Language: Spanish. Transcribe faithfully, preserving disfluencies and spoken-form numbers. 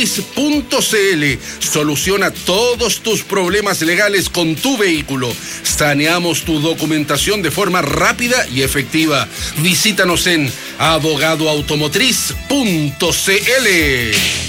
Punto C L. Soluciona todos tus problemas legales con tu vehículo. Saneamos tu documentación de forma rápida y efectiva. Visítanos en abogado automotriz punto c l.